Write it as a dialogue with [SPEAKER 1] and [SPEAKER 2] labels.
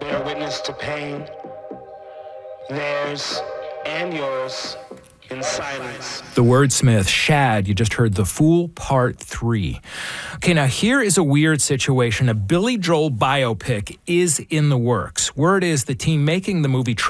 [SPEAKER 1] bear witness to pain, theirs and yours, in silence.
[SPEAKER 2] The wordsmith, Shad. You just heard The Fool, Part 3. Okay, now here is a weird situation. A Billy Joel biopic is in the works. Word is the team making the movie